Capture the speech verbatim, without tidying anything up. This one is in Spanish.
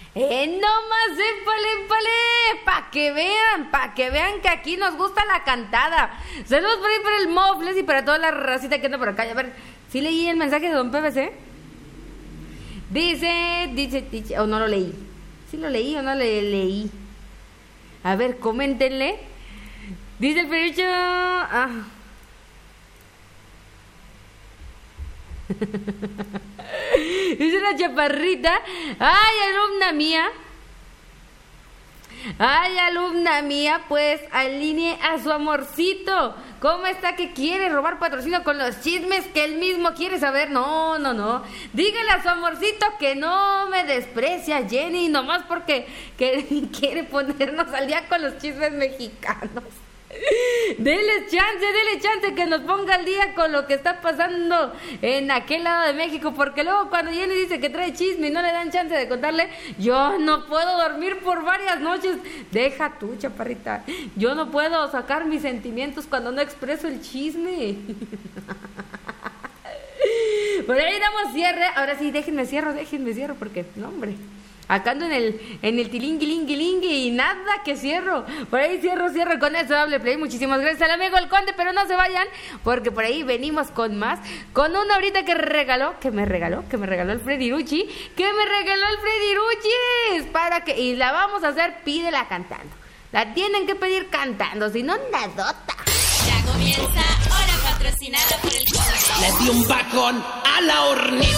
Eh, nomás, épale, épale, pa' que vean, pa' que vean que aquí nos gusta la cantada. Saludos por ahí para el Mofles y para toda la racita que anda por acá. A ver, ¿sí leí el mensaje de don P V C? Dice, dice, dice, o no lo leí. ¿Sí lo leí o no lo leí? A ver, coméntenle. Dice el Perucho, ah. Dice la chaparrita, ay, alumna mía, ay, alumna mía, pues alinee a su amorcito. ¿Cómo está que quiere robar patrocinio con los chismes que él mismo quiere saber? No, no, no. Dígale a su amorcito que no me desprecia, Jenny, nomás porque que quiere ponernos al día con los chismes mexicanos. Dele chance, dele chance que nos ponga al día con lo que está pasando en aquel lado de México, porque luego cuando Jenny dice que trae chisme y no le dan chance de contarle, yo no puedo dormir por varias noches. Deja tú, chaparrita, yo no puedo sacar mis sentimientos cuando no expreso el chisme. Por ahí damos cierre. Ahora sí, déjenme cierro, déjenme cierro, porque, no, hombre, acá ando en el, en el tilinguilinguilingui y nada que cierro. Por ahí cierro, cierro con eso, Hable Play. Muchísimas gracias al amigo El Conde, pero no se vayan, porque por ahí venimos con más. Con una ahorita que regaló, que me regaló, que me regaló el Freddy Rucci, que me regaló el Freddy Rucci, para que, y la vamos a hacer, pídela cantando. La tienen que pedir cantando, si no, nadota. Ya comienza Hora Patrocinada por El Conde. Le di un bajón a la hornita.